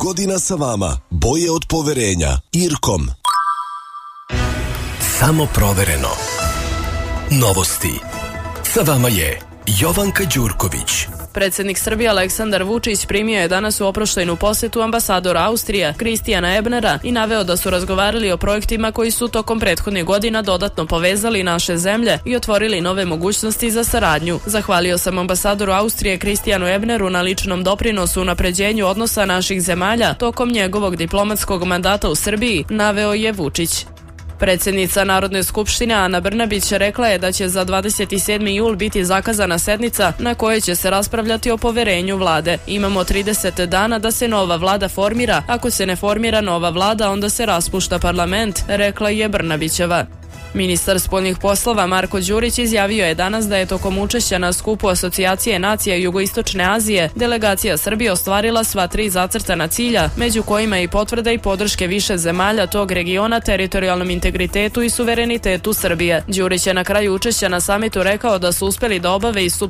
godina sa vama. Boje od poverenja. Irkom. Samo provereno. Novosti. Sa vama je Jovanka Đurković. Predsjednik Srbije Aleksandar Vučić primio je danas u oproštajnu posjetu ambasadora Austrije Kristijana Ebnera i naveo da su razgovarali o projektima koji su tokom prethodnih godina dodatno povezali naše zemlje i otvorili nove mogućnosti za saradnju. Zahvalio sam ambasadoru Austrije Kristijanu Ebneru na ličnom doprinosu u unapređenju odnosa naših zemalja tokom njegovog diplomatskog mandata u Srbiji, naveo je Vučić. Predsjednica Narodne skupštine Ana Brnabić rekla je da će za 27. jul biti zakazana sednica na kojoj će se raspravljati o poverenju vlade. Imamo 30 dana da se nova vlada formira. Ako se ne formira nova vlada, onda se raspušta parlament, rekla je Brnabićeva. Ministar spoljnih poslova Marko Đurić izjavio je danas da je tokom učešća na skupu Asocijacije nacija Jugoistočne Azije delegacija Srbije ostvarila sva 3 zacrtana cilja, među kojima i potvrda i podrške više zemalja tog regiona teritorijalnom integritetu i suverenitetu Srbije. Đurić je na kraju učešća na samitu rekao da su uspeli da obave i